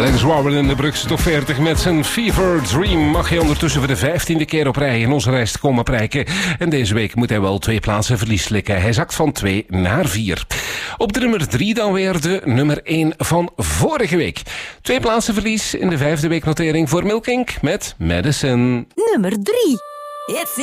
Alex Warren in de Brugse Top 40 met zijn Fever Dream mag hij ondertussen voor de 15e keer op rij in onze reis te komen prijken. En deze week moet hij wel 2 plaatsen verlies slikken. Hij zakt van 2 naar 4. Op de nummer 3 dan weer de nummer 1 van vorige week. 2 plaatsen verlies in de 5e weeknotering voor Milk Inc. met Madison. Nummer 3. It's